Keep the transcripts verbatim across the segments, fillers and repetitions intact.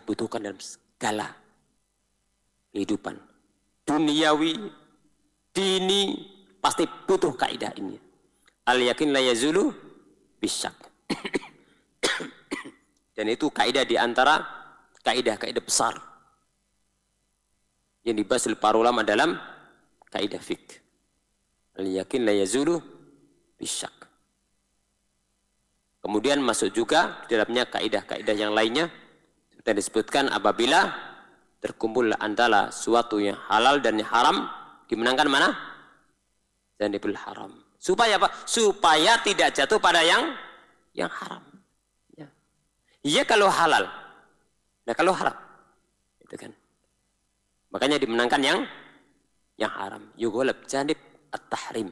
dibutuhkan dalam segala kehidupan. Duniawi, dini, pasti butuh kaidah ini. Al-yakin la yazulu bisyak. Dan itu kaidah di antara kaidah-kaidah besar yang dibahas oleh para ulama dalam kaidah fiqh. Al-yakin la yazulu bisyak. Kemudian masuk juga di dalamnya kaidah-kaidah yang lainnya seperti yang disebutkan apabila terkumpul antara suatu yang halal dan yang haram, dimenangkan mana? Janibul haram. Supaya apa? Supaya tidak jatuh pada yang yang haram. Ya, ya kalau halal. Nah kalau haram, itu kan. Makanya dimenangkan yang yang haram. Yughalab janib at-tahrim.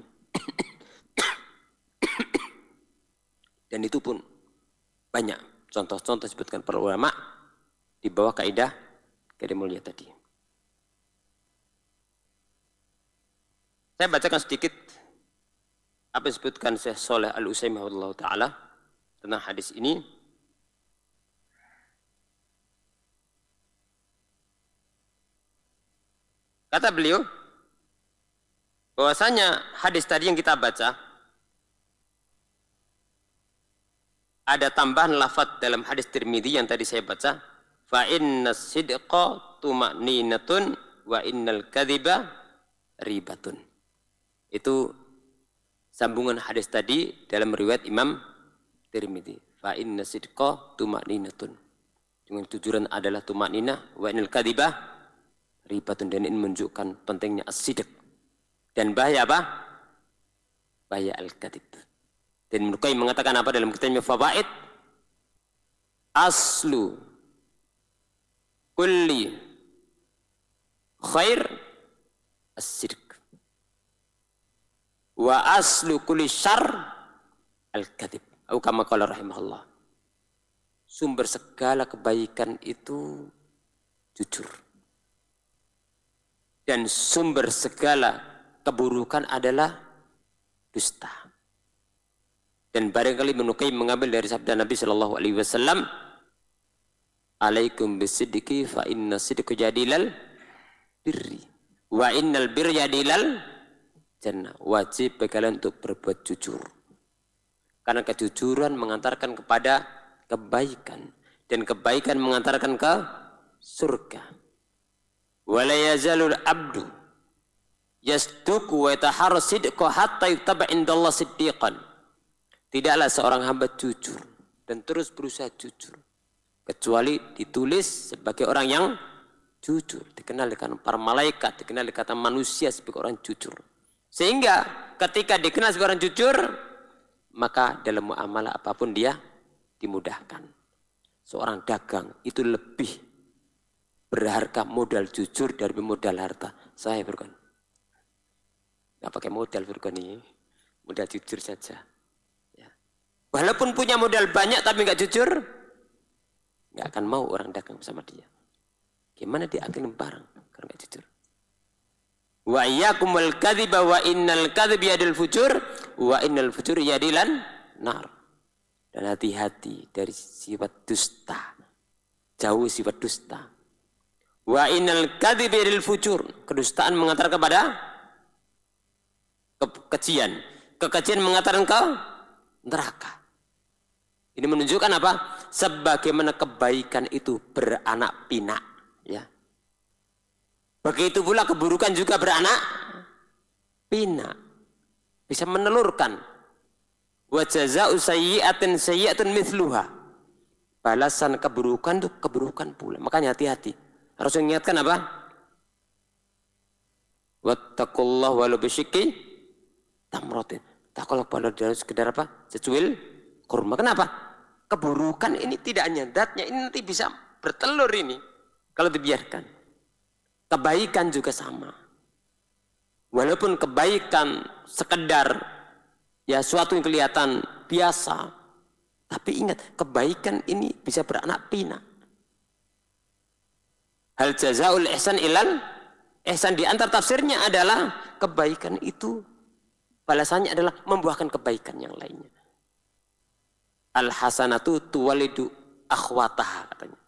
Dan itu pun banyak contoh-contoh disebutkan para ulama di bawah kaidah kaidah mulia tadi. Saya bacakan sedikit apa yang disebutkan Syekh Shalih Al-Utsaimin rahimahullah taala tentang hadis ini. Kata beliau bahwasanya hadis tadi yang kita baca ada tambahan lafaz dalam hadis Tirmidzi yang tadi saya baca, fa innas sidqa tuma'ninatun wa innal kadhiba ribatun. Itu sambungan hadis tadi dalam riwayat Imam Tirmidzi. Fa innas sidqa tuma'ninatun. Dengan tujuan adalah tuma'ninah wa innal kadhiba ribatun, dan ini menunjukkan pentingnya as-sidq dan bahaya apa? Bahaya al-kadhib. Dan Ibnu Qayyim mengatakan apa dalam kitabnya Fawaid? Aslu kulli khair as-sidq. Wa aslu kulli syarr al-kadhib. Atau kama qala rahimahullah. Sumber segala kebaikan itu jujur. Dan sumber segala keburukan adalah dusta. Dan barangkali Ibnu Qayyim mengambil dari sabda Nabi sallallahu alaihi wasallam, "Alaikum bisidqi fa inna sidqa jadilal birri wa innal birra jadilal jannah." Wajib bagi kalian untuk berbuat jujur. Karena kejujuran mengantarkan kepada kebaikan dan kebaikan mengantarkan ke surga. Wa la yazalul abdu yasduqu wa yataharra sidqa hatta yuktaba indallah siddiqan. Tidaklah seorang hamba jujur dan terus berusaha jujur kecuali ditulis sebagai orang yang jujur, dikenal dengan para malaikat, dikenal dengan kata manusia sebagai orang jujur. Sehingga ketika dikenal sebagai orang jujur, maka dalam muamalah apapun dia dimudahkan. Seorang dagang itu lebih berharga modal jujur dari modal harta. Saya Furqan, nggak pakai modal Furqan ini, modal jujur saja. Walaupun punya modal banyak tapi nggak jujur, nggak akan mau orang dagang bersama dia. Gimana dia akan barang kalau nggak jujur? Wa iyyakumul kadhiba wa innal kadhiba yadil fujur wa innal fujur yadilan nar. Dan hati-hati dari sifat dusta. Jauh sifat dusta. Wa innal kadhiba yadil fujur. Kedustaan mengantar kepada kekejian. Kekejian mengantarkan ke neraka. Ini menunjukkan apa? Sebagaimana kebaikan itu beranak pinak, ya. Begitu pula keburukan juga beranak pinak. Bisa menelurkan. Wa jazaa'u sayyi'atin sayyi'atun mithluha. Balasan keburukan itu keburukan pula. Makanya hati-hati. Harus mengingatkan apa? Wattaqullaha walau bisyikki tamratin. Takutlah pada dari sekedar apa? Secuil kurma. Kenapa? Keburukan ini tidak hanya zatnya, ini nanti bisa bertelur ini kalau dibiarkan. Kebaikan juga sama. Walaupun kebaikan sekedar ya suatu yang kelihatan biasa, tapi ingat kebaikan ini bisa beranak pinak. Hal jazaul ihsan ilal ihsan, di antar tafsirnya adalah kebaikan itu balasannya adalah membuahkan kebaikan yang lainnya. Al-hasanatu tuwalidu akhwataha katanya.